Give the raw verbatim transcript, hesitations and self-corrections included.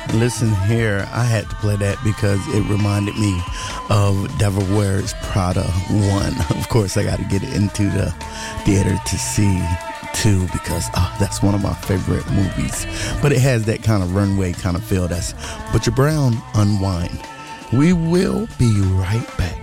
Listen here, I had to play that because it reminded me of Devil Wears Prada one. Of course, I got to get into the theater to see two because oh, that's one of my favorite movies. But it has that kind of runway kind of feel. That's Butcher Brown, Unwind. We will be right back.